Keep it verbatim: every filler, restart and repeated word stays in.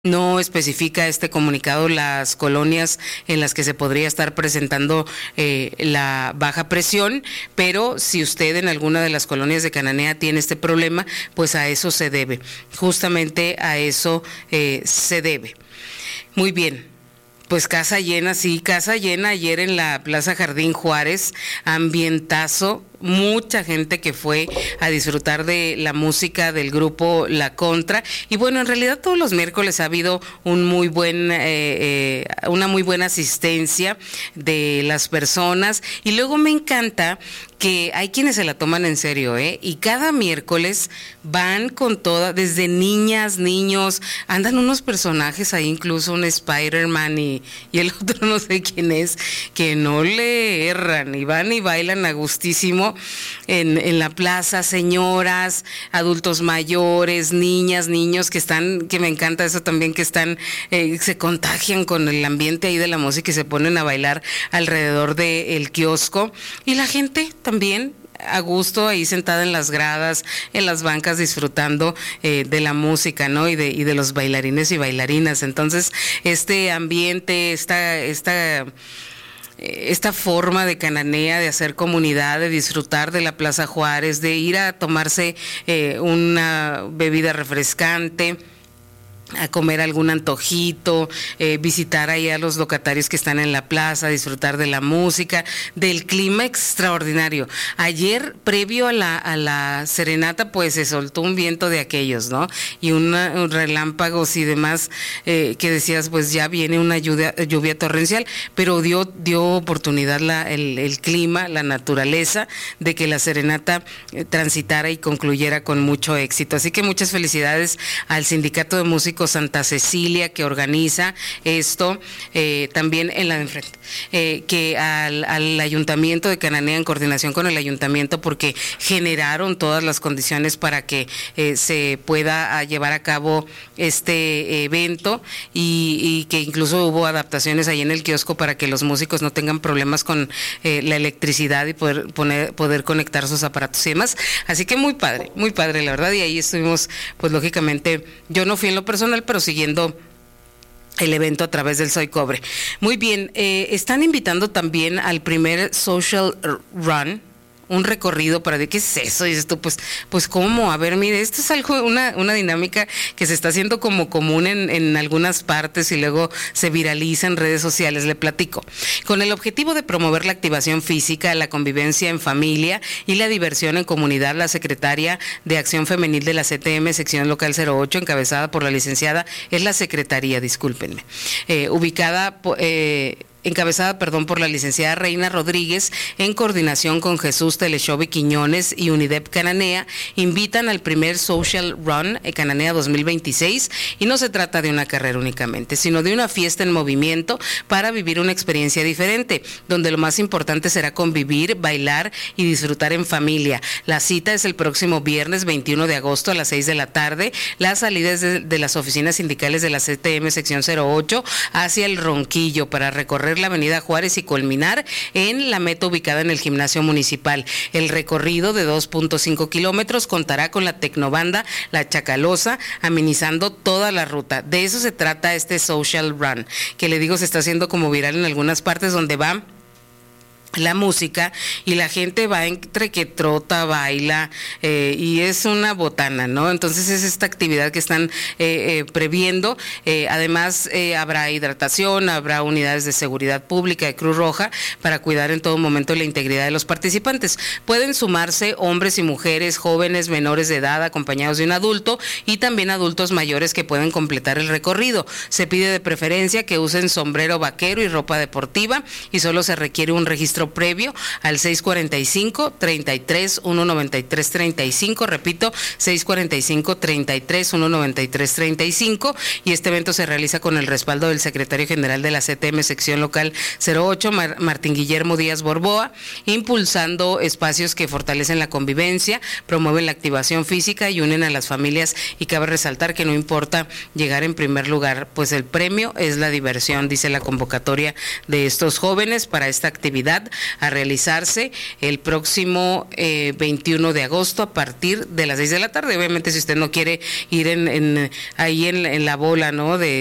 No especifica este comunicado las colonias en las que se podría estar presentando eh, la baja presión, pero si usted en alguna de las colonias de Cananea tiene este problema, pues a eso se debe, justamente a eso eh, se debe. Muy bien. Pues casa llena, sí, casa llena ayer en la Plaza Jardín Juárez, ambientazo, mucha gente que fue a disfrutar de la música del grupo La Contra, y bueno, en realidad todos los miércoles ha habido un muy buen, eh, eh, una muy buena asistencia de las personas, y luego me encanta que hay quienes se la toman en serio, ¿eh? Y cada miércoles van con toda, desde niñas, niños, andan unos personajes ahí, incluso un Spider-Man y, y el otro no sé quién es, que no le erran, y van y bailan a gustísimo en, en la plaza, señoras, adultos mayores, niñas, niños que están, que me encanta eso también, que están, eh, se contagian con el ambiente ahí de la música y se ponen a bailar alrededor del kiosco, y la gente también a gusto ahí sentada en las gradas, en las bancas, disfrutando eh, de la música, ¿no? Y de, y de los bailarines y bailarinas. Entonces, este ambiente, esta, esta, esta forma de Cananea, de hacer comunidad, de disfrutar de la Plaza Juárez, de ir a tomarse eh, una bebida refrescante, a comer algún antojito, eh, visitar ahí a los locatarios que están en la plaza, disfrutar de la música, del clima extraordinario. Ayer, previo a la, a la serenata, pues se soltó un viento de aquellos, ¿no? Y una, un relámpagos y demás, eh, que decías, pues ya viene una lluvia, lluvia torrencial, pero dio, dio oportunidad la, el, el clima, la naturaleza, de que la serenata eh, transitara y concluyera con mucho éxito. Así que muchas felicidades al Sindicato de Músicos Santa Cecilia, que organiza esto, eh, también en la de enfrente, eh, que al, al Ayuntamiento de Cananea, en coordinación con el Ayuntamiento, porque generaron todas las condiciones para que eh, se pueda a llevar a cabo este evento, y, y que incluso hubo adaptaciones ahí en el kiosco para que los músicos no tengan problemas con eh, la electricidad y poder, poner, poder conectar sus aparatos y demás. Así que muy padre, muy padre, la verdad, y ahí estuvimos, pues lógicamente, yo no fui en lo personal, pero siguiendo el evento a través del Soy Cobre. Muy bien, eh, están invitando también al primer Social Run, un recorrido para de qué es eso, y dices tú, pues, pues cómo, a ver, mire, esto es algo, una, una dinámica que se está haciendo como común en, en algunas partes y luego se viraliza en redes sociales. Le platico. Con el objetivo de promover la activación física, la convivencia en familia y la diversión en comunidad, la secretaria de Acción Femenil de la C T M, sección local cero ocho, encabezada por la licenciada, es la secretaría, discúlpenme, eh, ubicada, eh, encabezada, perdón, por la licenciada Reina Rodríguez, en coordinación con Jesús Teleshovi Quiñones y Unidep Cananea, invitan al primer Social Run eh, Cananea dos mil veintiséis, y no se trata de una carrera únicamente, sino de una fiesta en movimiento para vivir una experiencia diferente, donde lo más importante será convivir, bailar y disfrutar en familia. La cita es el próximo viernes veintiuno de agosto a las seis de la tarde. La salida es de, de las oficinas sindicales de la C T M sección cero ocho hacia el Ronquillo para recorrer la avenida Juárez y culminar en la meta ubicada en el gimnasio municipal. El recorrido de dos punto cinco kilómetros contará con la tecnobanda La Chacalosa, amenizando toda la ruta. De eso se trata este Social Run, que le digo se está haciendo como viral en algunas partes, donde va la música y la gente va entre que trota, baila, eh, y es una botana, ¿no? Entonces es esta actividad que están eh, eh, previendo. Eh, además eh, habrá hidratación, habrá unidades de seguridad pública de Cruz Roja para cuidar en todo momento la integridad de los participantes. Pueden sumarse hombres y mujeres, jóvenes, menores de edad, acompañados de un adulto, y también adultos mayores que pueden completar el recorrido. Se pide de preferencia que usen sombrero vaquero y ropa deportiva, y solo se requiere un registro previo al seis cuarenta y cinco, treinta y tres, uno noventa y tres, treinta y cinco, repito, seis cuarenta y cinco, treinta y tres, uno noventa y tres, treinta y cinco, y este evento se realiza con el respaldo del secretario general de la C T M sección local cero ocho, Mar- Martín Guillermo Díaz Borboa, impulsando espacios que fortalecen la convivencia, promueven la activación física y unen a las familias, y cabe resaltar que no importa llegar en primer lugar, pues el premio es la diversión, dice la convocatoria de estos jóvenes para esta actividad a realizarse el próximo eh, veintiuno de agosto a partir de las seis de la tarde. Obviamente, si usted no quiere ir en, en ahí en, en la bola, ¿no?, de